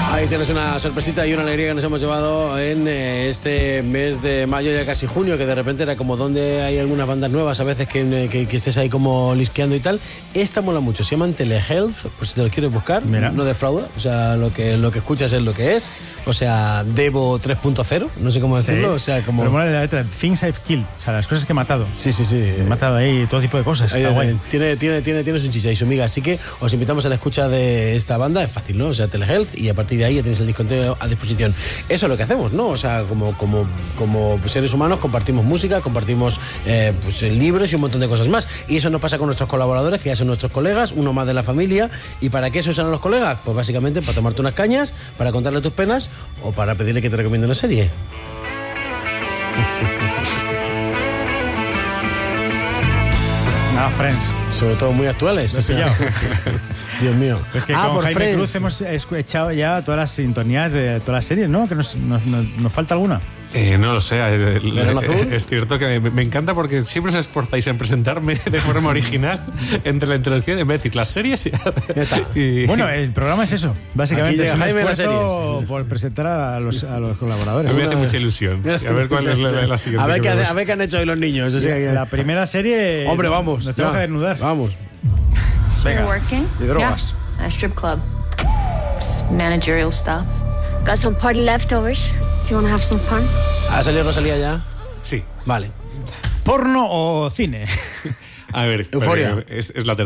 Ahí tienes una sorpresita y una alegría que nos hemos llevado en este mes de mayo, ya casi junio, que de repente era como donde hay algunas bandas nuevas a veces que estés ahí como lisqueando y tal. Esta mola mucho, se llaman Telehealth, por si te lo quieres buscar. Mira. No defrauda, o sea, lo que escuchas es lo que es, o sea, Devo 3.0, no sé cómo decirlo, o sea, como... Pero mola la letra, Things I've Killed, o sea, las cosas que he matado. Sí. He matado ahí todo tipo de cosas, está guay. Tiene su chicha y su miga, así que os invitamos a la escucha de esta banda, es fácil, ¿no? O sea, Telehealth, y a partir de ahí ya tenéis el disco entero a disposición. Eso es lo que hacemos, ¿no? O sea, como seres humanos compartimos música, compartimos pues, libros y un montón de cosas más. Y eso nos pasa con nuestros colaboradores, que ya son nuestros colegas, uno más de la familia. ¿Y para qué se usan los colegas? Pues básicamente para tomarte unas cañas, para contarle tus penas o para pedirle que te recomiende una serie. Friends. Sobre todo muy actuales. Lo he pillado. Dios mío. Es que con Jaime Friends. Cruz hemos escuchado ya todas las sintonías de todas las series, ¿no? Que nos falta alguna. No lo sé. Es cierto que me encanta porque siempre os esforzáis en presentarme de forma original entre la introducción en vez de decir las series y... Bueno, el programa es eso. Básicamente es un esfuerzo por presentar a los colaboradores. Me hace mucha ilusión. A ver cuál es la siguiente. A ver qué han hecho hoy los niños. O sea, la primera serie... Hombre, vamos. Nos tengo que desnudar. Vamos. Venga. Y drogas. Yeah. A strip club. It's managerial stuff. Got some party leftovers. You want to have some fun? ¿Ha salido Rosalía ya? Sí. Vale. ¿Porno o cine? A ver, Euforia. Es la tercera.